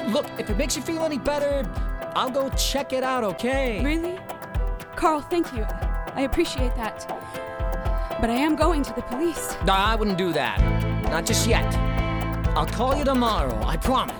Look, if it makes you feel any better, I'll go check it out, okay? Really? Carl, thank you. I appreciate that. But I am going to the police. No, I wouldn't do that. Not just yet. I'll call you tomorrow, I promise.